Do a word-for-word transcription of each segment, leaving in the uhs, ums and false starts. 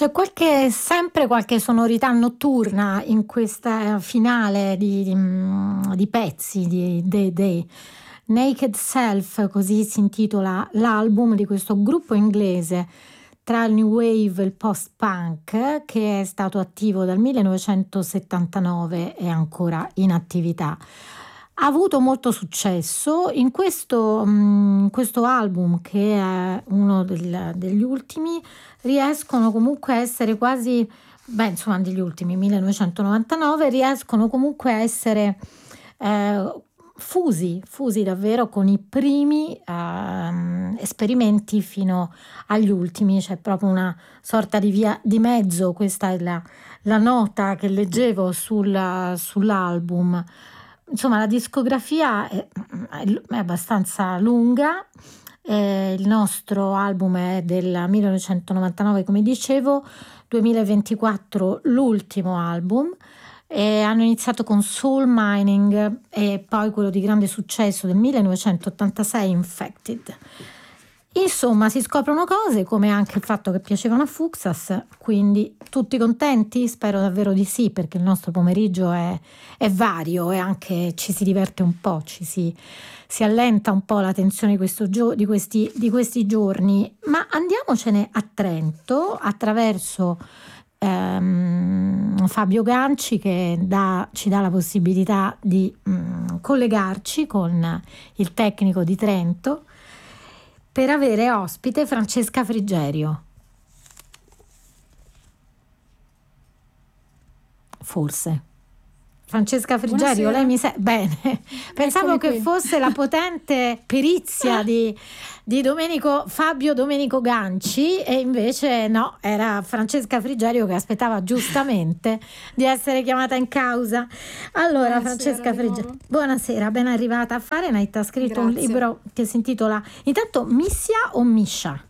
C'è qualche, sempre qualche sonorità notturna in questa finale di, di, di pezzi di Day Day. Naked Self, così si intitola l'album di questo gruppo inglese tra il new wave e il post-punk, che è stato attivo dal millenovecentosettantanove e ancora in attività. Ha avuto molto successo in questo, in questo album, che è uno del, degli ultimi. Riescono comunque a essere quasi, beh insomma degli ultimi, millenovecentonovantanove, riescono comunque a essere eh, fusi, fusi davvero con i primi eh, esperimenti fino agli ultimi. C'è proprio una sorta di via di mezzo. Questa è la, la nota che leggevo sul, sull'album. Insomma, la discografia è, è abbastanza lunga. Eh, il nostro album è del millenovecentonovantanove, come dicevo, duemilaventiquattro l'ultimo album. E hanno iniziato con Soul Mining e poi quello di grande successo del millenovecentottantasei, Infected. Insomma, si scoprono cose, come anche il fatto che piacevano a Fuxas, quindi tutti contenti? Spero davvero di sì, perché il nostro pomeriggio è, è vario e anche ci si diverte un po', ci si, si allenta un po' la tensione di, questo gio- di, questi, di questi giorni. Ma andiamocene a Trento attraverso ehm, Fabio Ganci, che dà, ci dà la possibilità di mh, collegarci con il tecnico di Trento, per avere ospite Francesca Frigerio. Forse. Francesca Frigerio, Buonasera. lei mi sa bene. Pensavo Eccomi che qui. fosse la potente perizia di, di Domenico Fabio Domenico Ganci, e invece no, era Francesca Frigerio che aspettava giustamente di essere chiamata in causa. Allora, Buonasera Francesca di Frigerio, nuovo. buonasera, ben arrivata a Fahrenheit. Ha scritto un Grazie. libro che si intitola intanto Missia o Miscia?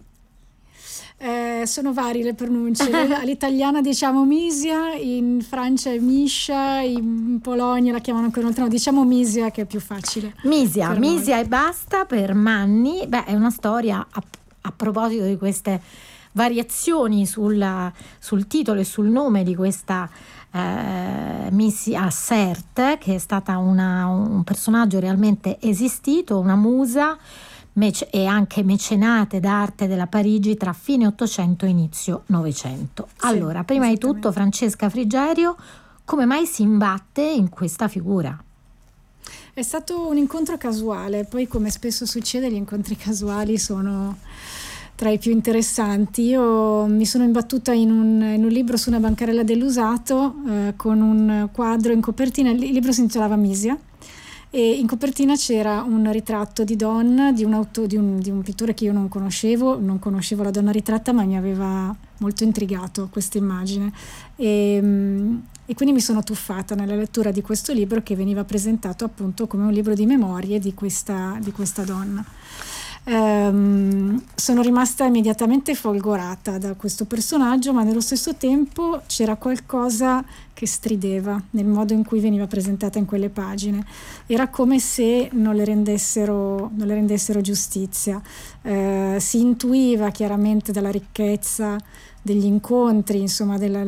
Eh, sono varie le pronunce. All'italiana diciamo Misia, in Francia è Miscia, in Polonia la chiamano ancora un altro nome. Diciamo Misia, che è più facile. Misia, per Misia noi. e basta per Manni. Beh, è una storia a, a proposito di queste variazioni sul, sul titolo e sul nome di questa eh, Misia Sert, che è stata una, un personaggio realmente esistito, una musa mece- e anche mecenate d'arte della Parigi tra fine Ottocento e inizio Novecento. Sì, Allora, prima di tutto, esattamente. Francesca Frigerio, come mai si imbatte in questa figura? È stato un incontro casuale, poi come spesso succede gli incontri casuali sono tra i più interessanti. Io mi sono imbattuta in un, in un libro su una bancarella dell'usato eh, con un quadro in copertina. Il libro si intitolava Misia e in copertina c'era un ritratto di donna di un, auto, di, un, di un pittore che io non conoscevo, non conoscevo la donna ritratta, ma mi aveva molto intrigato questa immagine e, e quindi mi sono tuffata nella lettura di questo libro, che veniva presentato appunto come un libro di memorie di questa, di questa donna. Um, sono rimasta immediatamente folgorata da questo personaggio, ma nello stesso tempo c'era qualcosa che strideva nel modo in cui veniva presentata in quelle pagine. Era come se non le rendessero, non le rendessero giustizia. Uh, si intuiva chiaramente dalla ricchezza degli incontri, insomma, della,